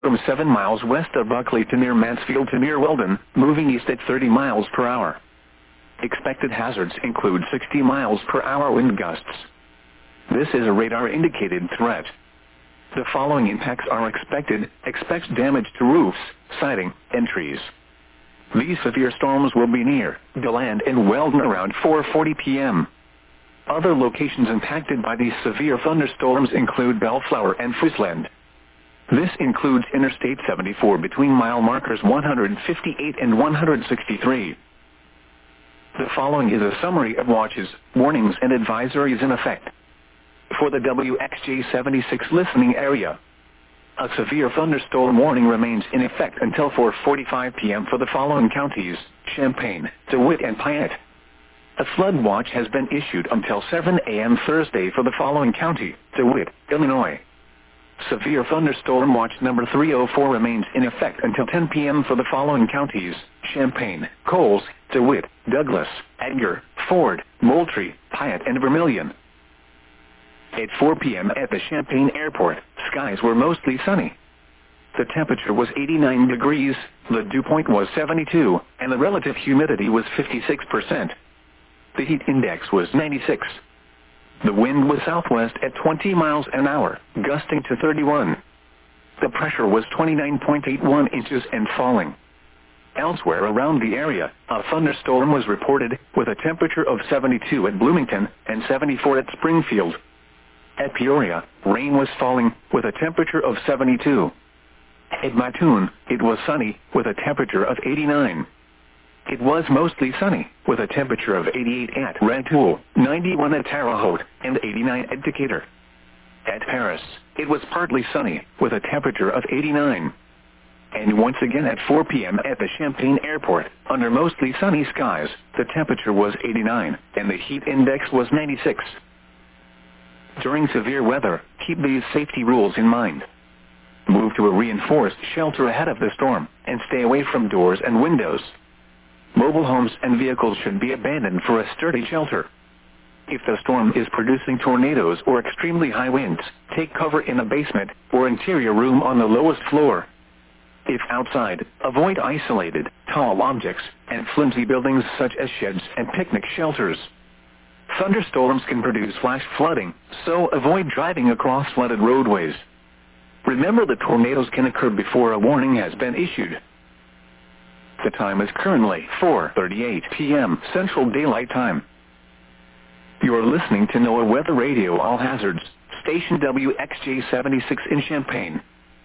from 7 miles west of Buckley to near Mansfield to near Weldon, moving east at 30 miles per hour. Expected hazards include 60 miles per hour wind gusts. This is a radar-indicated threat. The following impacts are expected. Expect damage to roofs, siding, and trees. These severe storms will be near DeLand and Weldon around 4:40 p.m. Other locations impacted by these severe thunderstorms include Bellflower and Friesland. This includes Interstate 74 between mile markers 158 and 163. The following is a summary of watches, warnings, and advisories in effect. For the WXJ-76 listening area, a severe thunderstorm warning remains in effect until 4:45 p.m. for the following counties: Champaign, DeWitt, and Piatt. A flood watch has been issued until 7 a.m. Thursday for the following county: DeWitt, Illinois. Severe thunderstorm watch number 304 remains in effect until 10 p.m. for the following counties: Champaign, Coles, DeWitt, Douglas, Edgar, Ford, Moultrie, Piatt, and Vermilion. At 4 p.m. at the Champaign Airport, skies were mostly sunny. The temperature was 89 degrees, the dew point was 72, and the relative humidity was 56%. The heat index was 96. The wind was southwest at 20 miles an hour, gusting to 31. The pressure was 29.81 inches and falling. Elsewhere around the area, a thunderstorm was reported, with a temperature of 72 at Bloomington and 74 at Springfield. At Peoria, rain was falling, with a temperature of 72. At Mattoon, it was sunny, with a temperature of 89. It was mostly sunny, with a temperature of 88 at Rantoul, 91 at Terre Haute, and 89 at Decatur. At Paris, it was partly sunny, with a temperature of 89. And once again at 4 p.m. at the Champaign Airport, under mostly sunny skies, the temperature was 89, and the heat index was 96. During severe weather, keep these safety rules in mind. Move to a reinforced shelter ahead of the storm, and stay away from doors and windows. Mobile homes and vehicles should be abandoned for a sturdy shelter. If the storm is producing tornadoes or extremely high winds, take cover in a basement or interior room on the lowest floor. If outside, avoid isolated, tall objects and flimsy buildings such as sheds and picnic shelters. Thunderstorms can produce flash flooding, so avoid driving across flooded roadways. Remember that tornadoes can occur before a warning has been issued. The time is currently 4:38 p.m. Central Daylight Time. You're listening to NOAA Weather Radio All Hazards, station WXJ-76 in Champaign.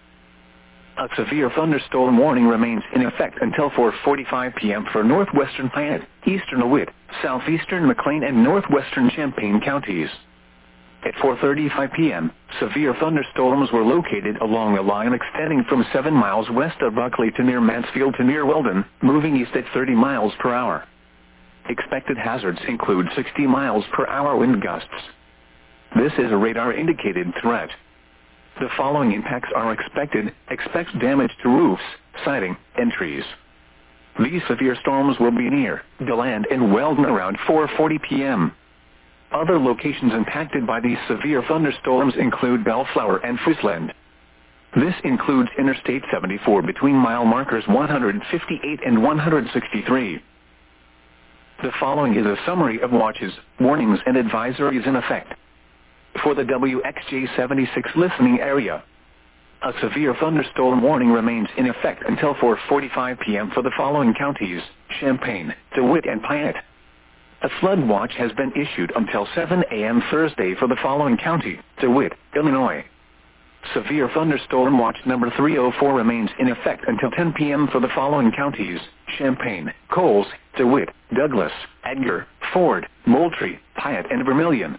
A severe thunderstorm warning remains in effect until 4:45 p.m. for northwestern Piatt, eastern DeWitt, southeastern McLean, and northwestern Champaign counties. At 4:35 p.m., severe thunderstorms were located along a line extending from 7 miles west of Buckley to near Mansfield to near Weldon, moving east at 30 miles per hour. Expected hazards include 60 miles per hour wind gusts. This is a radar-indicated threat. The following impacts are expected. Expect damage to roofs, siding, and trees. These severe storms will be near DeLand and Weldon around 4:40 p.m. Other locations impacted by these severe thunderstorms include Bellflower and Friesland. This includes Interstate 74 between mile markers 158 and 163. The following is a summary of watches, warnings, and advisories in effect. For the WXJ-76 listening area, a severe thunderstorm warning remains in effect until 4:45 p.m. for the following counties: Champaign, DeWitt, and Piatt. A flood watch has been issued until 7 a.m. Thursday for the following county: DeWitt, Illinois. Severe thunderstorm watch number 304 remains in effect until 10 p.m. for the following counties: Champaign, Coles, DeWitt, Douglas, Edgar, Ford, Moultrie, Piatt, and Vermilion.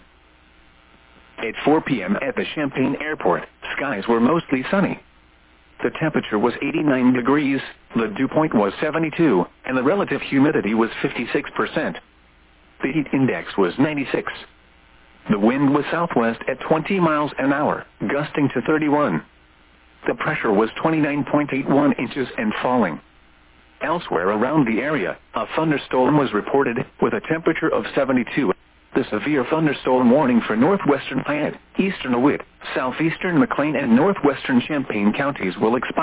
At 4 p.m. at the Champaign Airport, skies were mostly sunny. The temperature was 89 degrees, the dew point was 72, and the relative humidity was 56%. The heat index was 96. The wind was southwest at 20 miles an hour, gusting to 31. The pressure was 29.81 inches and falling. Elsewhere around the area, a thunderstorm was reported, with a temperature of 72. The severe thunderstorm warning for northwestern Piatt, eastern DeWitt, southeastern McLean, and northwestern Champaign counties will expire